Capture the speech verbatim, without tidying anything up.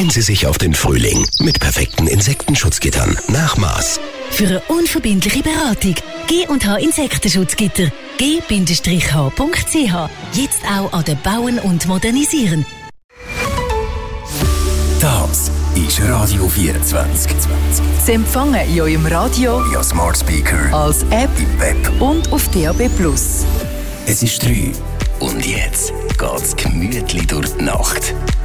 Freuen Sie sich auf den Frühling mit perfekten Insektenschutzgittern nach Maß. Für eine unverbindliche Beratung G und H Insektenschutzgitter. g Bindestrich h punkt c h. Jetzt auch an den Bauen und Modernisieren. Das ist Radio vierundzwanzig. Sie empfangen in eurem Radio, via Smart Speaker, als App im Web und auf D A B plus. Es ist drei. Und jetzt geht's gemütlich durch die Nacht.